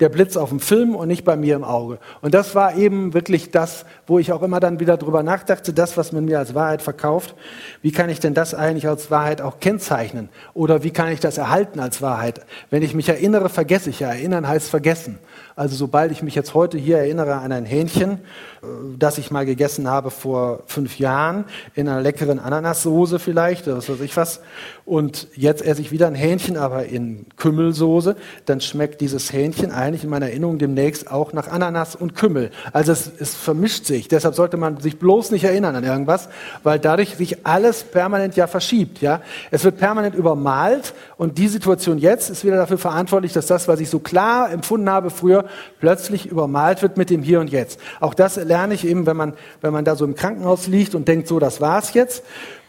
der Blitz auf dem Film und nicht bei mir im Auge. Und das war eben wirklich das, wo ich auch immer dann wieder drüber nachdachte, das, was man mir als Wahrheit verkauft, wie kann ich denn das eigentlich als Wahrheit auch kennzeichnen? Oder wie kann ich das erhalten als Wahrheit? Wenn ich mich erinnere, vergesse ich ja. Erinnern heißt vergessen. Also sobald ich mich jetzt heute hier erinnere an ein Hähnchen, das ich mal gegessen habe vor 5 Jahren, in einer leckeren Ananassoße vielleicht, oder was weiß ich was, und jetzt esse ich wieder ein Hähnchen, aber in Kümmelsoße, dann schmeckt dieses Hähnchen eigentlich in meiner Erinnerung demnächst auch nach Ananas und Kümmel. Also es vermischt sich. Deshalb sollte man sich bloß nicht erinnern an irgendwas, weil dadurch sich alles permanent ja verschiebt. Ja? Es wird permanent übermalt und die Situation jetzt ist wieder dafür verantwortlich, dass das, was ich so klar empfunden habe früher, plötzlich übermalt wird mit dem Hier und Jetzt. Auch das lerne ich eben, wenn man da so im Krankenhaus liegt und denkt, so, das war's jetzt.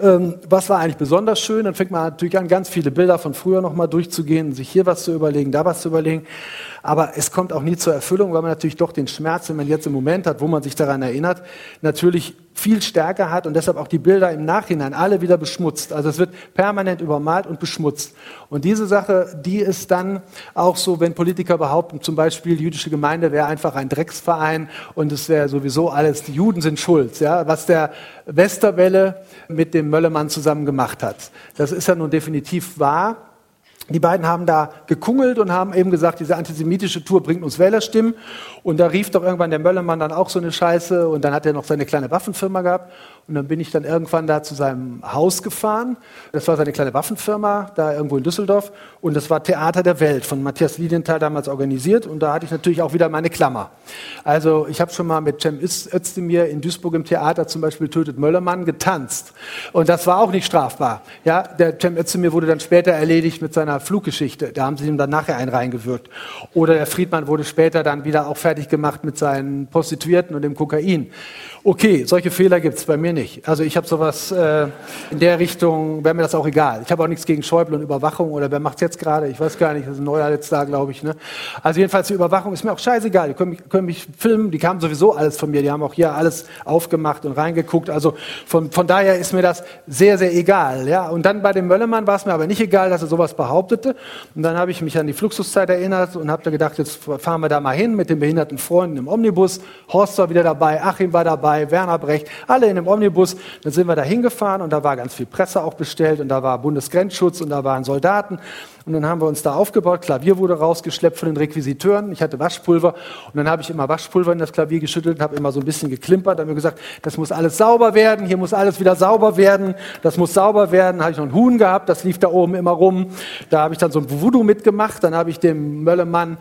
Was war eigentlich besonders schön? Dann fängt man natürlich an, ganz viele Bilder von früher nochmal durchzugehen, sich hier was zu überlegen, da was zu überlegen. Aber es kommt auch nie zur Erfüllung, weil man natürlich doch den Schmerz, den man jetzt im Moment hat, wo man sich daran erinnert, natürlich viel stärker hat und deshalb auch die Bilder im Nachhinein alle wieder beschmutzt. Also es wird permanent übermalt und beschmutzt. Und diese Sache, die ist dann auch so, wenn Politiker behaupten, zum Beispiel, die jüdische Gemeinde wäre einfach ein Drecksverein und es wäre sowieso alles, die Juden sind schuld, ja, was der Westerwelle mit dem Möllemann zusammen gemacht hat. Das ist ja nun definitiv wahr. Die beiden haben da gekungelt und haben eben gesagt, diese antisemitische Tour bringt uns Wählerstimmen. Und da rief doch irgendwann der Möllemann dann auch so eine Scheiße. Und dann hat er noch seine kleine Waffenfirma gehabt. Und dann bin ich dann irgendwann da zu seinem Haus gefahren. Das war seine kleine Waffenfirma, da irgendwo in Düsseldorf. Und das war Theater der Welt, von Matthias Lilienthal damals organisiert. Und da hatte ich natürlich auch wieder meine Klammer. Also ich habe schon mal mit Cem Özdemir in Duisburg im Theater zum Beispiel Tötet Möllermann getanzt. Und das war auch nicht strafbar. Ja, der Cem Özdemir wurde dann später erledigt mit seiner Fluggeschichte. Da haben sie ihm dann nachher einen reingewürgt. Oder der Friedmann wurde später dann wieder auch fertig gemacht mit seinen Prostituierten und dem Kokain. Okay, solche Fehler gibt es bei mir nicht. Also ich habe sowas in der Richtung, wäre mir das auch egal. Ich habe auch nichts gegen Schäuble und Überwachung oder wer macht es jetzt gerade? Ich weiß gar nicht, das ist ein neuer jetzt da, glaube ich. Ne? Also jedenfalls die Überwachung ist mir auch scheißegal. Die können mich filmen, die kamen sowieso alles von mir. Die haben auch hier alles aufgemacht und reingeguckt. Also von daher ist mir das sehr, sehr egal. Ja? Und dann bei dem Möllemann war es mir aber nicht egal, dass er sowas behauptete. Und dann habe ich mich an die Fluxuszeit erinnert und habe da gedacht, jetzt fahren wir da mal hin mit den behinderten Freunden im Omnibus. Horst war wieder dabei, Achim war dabei, Werner Brecht, alle in dem Omnibus. Dann sind wir da hingefahren und da war ganz viel Presse auch bestellt und da war Bundesgrenzschutz und da waren Soldaten. Und dann haben wir uns da aufgebaut, Klavier wurde rausgeschleppt von den Requisiteuren, ich hatte Waschpulver und dann habe ich immer Waschpulver in das Klavier geschüttelt und habe immer so ein bisschen geklimpert, habe mir gesagt, das muss alles sauber werden, hier muss alles wieder sauber werden, das muss sauber werden. Habe ich noch ein Huhn gehabt, das lief da oben immer rum, da habe ich dann so ein Voodoo mitgemacht, dann habe ich dem Möllemann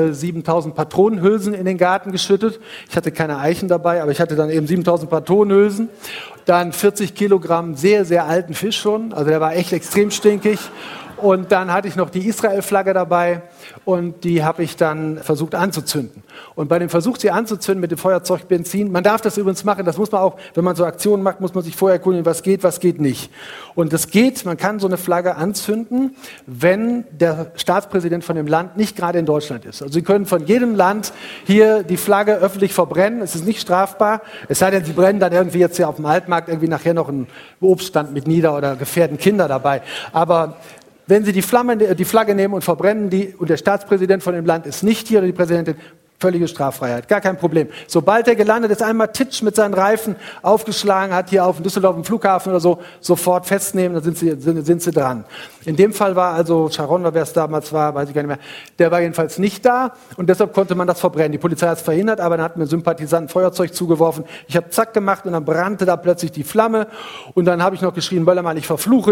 7000 Patronenhülsen in den Garten geschüttet. Ich hatte keine Eichen dabei, aber ich hatte dann eben 7000 Patronenhülsen. Dann 40 Kilogramm sehr, sehr alten Fisch schon, also der war echt extrem stinkig. Und dann hatte ich noch die Israel-Flagge dabei und die habe ich dann versucht anzuzünden. Und bei dem Versuch, sie anzuzünden mit dem Feuerzeug Benzin, man darf das übrigens machen, das muss man auch, wenn man so Aktionen macht, muss man sich vorher erkundigen, was geht nicht. Und das geht, man kann so eine Flagge anzünden, wenn der Staatspräsident von dem Land nicht gerade in Deutschland ist. Also Sie können von jedem Land hier die Flagge öffentlich verbrennen, es ist nicht strafbar, es sei denn, Sie brennen dann irgendwie jetzt hier auf dem Altmarkt irgendwie nachher noch einen Obststand mit nieder oder gefährden Kinder dabei. Aber wenn Sie die Flagge nehmen und verbrennen die und der Staatspräsident von dem Land ist nicht hier oder die Präsidentin, völlige Straffreiheit, gar kein Problem. Sobald er gelandet ist, einmal Titsch mit seinen Reifen aufgeschlagen hat, hier auf dem Düsseldorf im Flughafen oder so, sofort festnehmen, dann sind sie dran. In dem Fall war also, Sharon, wer es damals war, weiß ich gar nicht mehr, der war jedenfalls nicht da und deshalb konnte man das verbrennen. Die Polizei hat es verhindert, aber dann hat mir Sympathisanten Feuerzeug zugeworfen. Ich habe zack gemacht und dann brannte da plötzlich die Flamme und dann habe ich noch geschrien, Möllermann, ich verfluche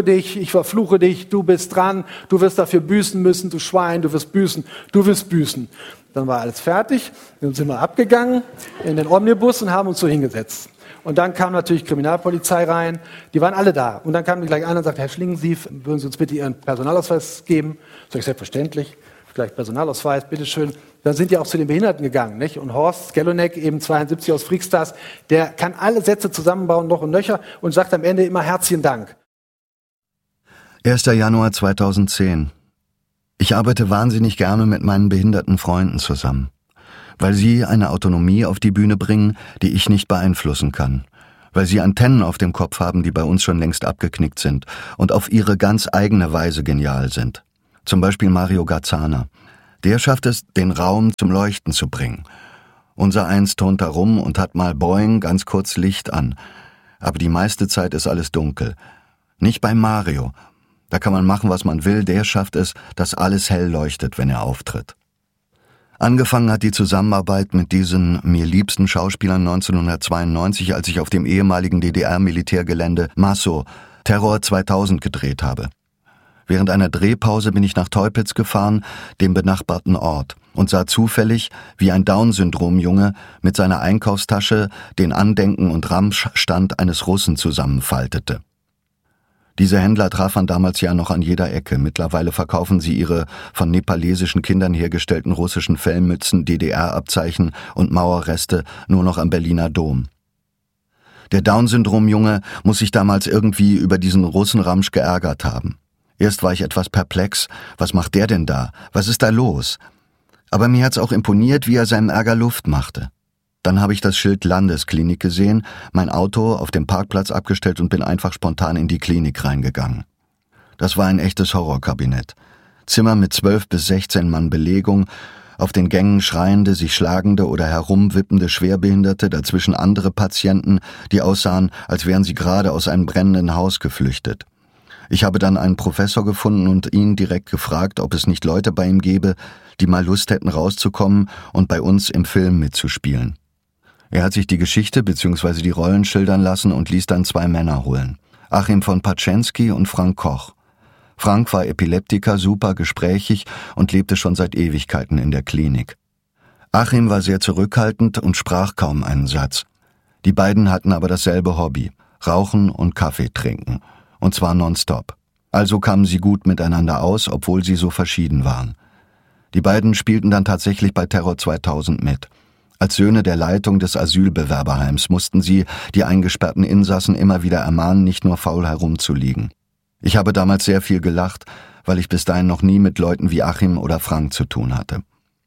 dich, du bist dran, du wirst dafür büßen müssen, du Schwein, du wirst büßen. Dann war alles fertig, dann sind wir abgegangen in den Omnibus und haben uns so hingesetzt. Und dann kam natürlich Kriminalpolizei rein, die waren alle da. Und dann kam die gleich einer und sagte, Herr Schlingensief, würden Sie uns bitte Ihren Personalausweis geben? Sag ich, selbstverständlich, gleich Personalausweis, bitteschön. Dann sind die auch zu den Behinderten gegangen, nicht? Und Horst Skelonek, eben 72 aus Frickstars, der kann alle Sätze zusammenbauen, noch und nöcher, und sagt am Ende immer herzlichen Dank. 1. Januar 2010. Ich arbeite wahnsinnig gerne mit meinen behinderten Freunden zusammen, weil sie eine Autonomie auf die Bühne bringen, die ich nicht beeinflussen kann, weil sie Antennen auf dem Kopf haben, die bei uns schon längst abgeknickt sind und auf ihre ganz eigene Weise genial sind. Zum Beispiel Mario Gazzana. Der schafft es, den Raum zum Leuchten zu bringen. Unser Eins turnt da rum und hat mal boing, ganz kurz Licht an. Aber die meiste Zeit ist alles dunkel. Nicht bei Mario. Da kann man machen, was man will, der schafft es, dass alles hell leuchtet, wenn er auftritt. Angefangen hat die Zusammenarbeit mit diesen mir liebsten Schauspielern 1992, als ich auf dem ehemaligen DDR-Militärgelände Massow Terror 2000 gedreht habe. Während einer Drehpause bin ich nach Teupitz gefahren, dem benachbarten Ort, und sah zufällig, wie ein Down-Syndrom-Junge mit seiner Einkaufstasche den Andenken- und Ramschstand eines Russen zusammenfaltete. Diese Händler traf man damals ja noch an jeder Ecke. Mittlerweile verkaufen sie ihre von nepalesischen Kindern hergestellten russischen Fellmützen, DDR-Abzeichen und Mauerreste nur noch am Berliner Dom. Der Down-Syndrom-Junge muss sich damals irgendwie über diesen Russenramsch geärgert haben. Erst war ich etwas perplex. Was macht der denn da? Was ist da los? Aber mir hat's auch imponiert, wie er seinem Ärger Luft machte. Dann habe ich das Schild Landesklinik gesehen, mein Auto auf dem Parkplatz abgestellt und bin einfach spontan in die Klinik reingegangen. Das war ein echtes Horrorkabinett. Zimmer mit 12 bis 16 Mann Belegung, auf den Gängen schreiende, sich schlagende oder herumwippende Schwerbehinderte, dazwischen andere Patienten, die aussahen, als wären sie gerade aus einem brennenden Haus geflüchtet. Ich habe dann einen Professor gefunden und ihn direkt gefragt, ob es nicht Leute bei ihm gäbe, die mal Lust hätten rauszukommen und bei uns im Film mitzuspielen. Er hat sich die Geschichte bzw. die Rollen schildern lassen und ließ dann 2 Männer holen. Achim von Paczensky und Frank Koch. Frank war Epileptiker, super gesprächig und lebte schon seit Ewigkeiten in der Klinik. Achim war sehr zurückhaltend und sprach kaum einen Satz. Die beiden hatten aber dasselbe Hobby: Rauchen und Kaffee trinken. Und zwar nonstop. Also kamen sie gut miteinander aus, obwohl sie so verschieden waren. Die beiden spielten dann tatsächlich bei Terror 2000 mit. Als Söhne der Leitung des Asylbewerberheims mussten sie die eingesperrten Insassen immer wieder ermahnen, nicht nur faul herumzuliegen. Ich habe damals sehr viel gelacht, weil ich bis dahin noch nie mit Leuten wie Achim oder Frank zu tun hatte.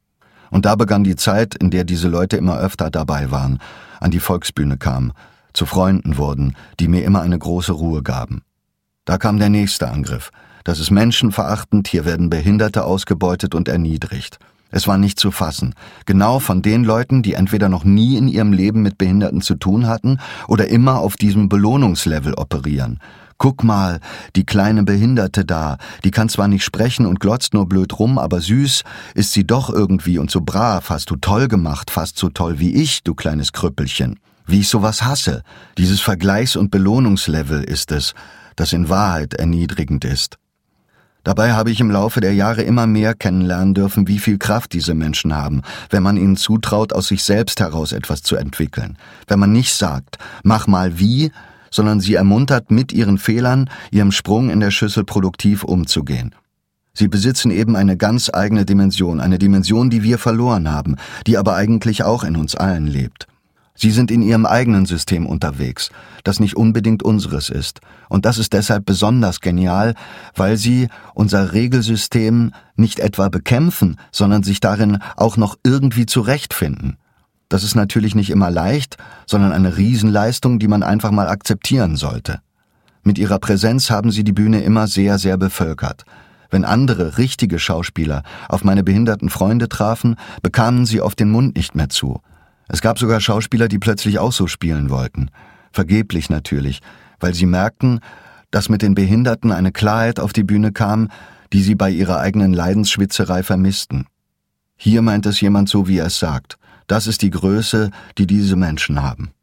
Und da begann die Zeit, in der diese Leute immer öfter dabei waren, an die Volksbühne kamen, zu Freunden wurden, die mir immer eine große Ruhe gaben. Da kam der nächste Angriff. Das ist menschenverachtend, hier werden Behinderte ausgebeutet und erniedrigt. Es war nicht zu fassen. Genau von den Leuten, die entweder noch nie in ihrem Leben mit Behinderten zu tun hatten oder immer auf diesem Belohnungslevel operieren. Guck mal, die kleine Behinderte da, die kann zwar nicht sprechen und glotzt nur blöd rum, aber süß ist sie doch irgendwie und so brav, hast du toll gemacht, fast so toll wie ich, du kleines Krüppelchen. Wie ich sowas hasse. Dieses Vergleichs- und Belohnungslevel ist es, das in Wahrheit erniedrigend ist. Dabei habe ich im Laufe der Jahre immer mehr kennenlernen dürfen, wie viel Kraft diese Menschen haben, wenn man ihnen zutraut, aus sich selbst heraus etwas zu entwickeln. Wenn man nicht sagt, mach mal wie, sondern sie ermuntert, mit ihren Fehlern, ihrem Sprung in der Schüssel produktiv umzugehen. Sie besitzen eben eine ganz eigene Dimension, eine Dimension, die wir verloren haben, die aber eigentlich auch in uns allen lebt. Sie sind in ihrem eigenen System unterwegs, das nicht unbedingt unseres ist. Und das ist deshalb besonders genial, weil sie unser Regelsystem nicht etwa bekämpfen, sondern sich darin auch noch irgendwie zurechtfinden. Das ist natürlich nicht immer leicht, sondern eine Riesenleistung, die man einfach mal akzeptieren sollte. Mit ihrer Präsenz haben sie die Bühne immer sehr, sehr bevölkert. Wenn andere, richtige Schauspieler auf meine behinderten Freunde trafen, bekamen sie oft den Mund nicht mehr zu. Es gab sogar Schauspieler, die plötzlich auch so spielen wollten. Vergeblich natürlich, weil sie merkten, dass mit den Behinderten eine Klarheit auf die Bühne kam, die sie bei ihrer eigenen Leidensschwitzerei vermissten. Hier meint es jemand so, wie er es sagt. Das ist die Größe, die diese Menschen haben.